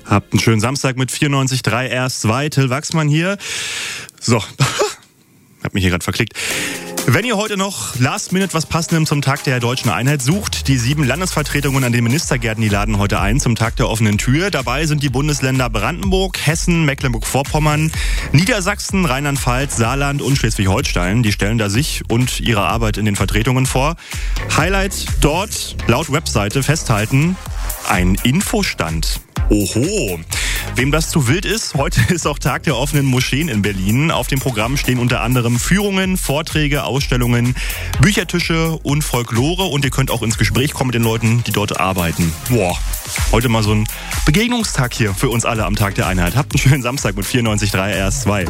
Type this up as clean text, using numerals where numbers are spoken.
Habt einen schönen Samstag mit 94.3 RS2. Till Wachsmann hier. So, hab mich hier gerade verklickt. Wenn ihr heute noch last minute was Passendem zum Tag der Deutschen Einheit sucht, die 7 Landesvertretungen an den Ministergärten, die laden heute ein zum Tag der offenen Tür. Dabei sind die Bundesländer Brandenburg, Hessen, Mecklenburg-Vorpommern, Niedersachsen, Rheinland-Pfalz, Saarland und Schleswig-Holstein. Die stellen da sich und ihre Arbeit in den Vertretungen vor. Highlight dort, laut Webseite festhalten, ein Infostand. Oho. Wem das zu wild ist, heute ist auch Tag der offenen Moscheen in Berlin. Auf dem Programm stehen unter anderem Führungen, Vorträge, Ausstellungen, Büchertische und Folklore. Und ihr könnt auch ins Gespräch kommen mit den Leuten, die dort arbeiten. Boah, heute mal so ein Begegnungstag hier für uns alle am Tag der Einheit. Habt einen schönen Samstag mit 94.3 RS2.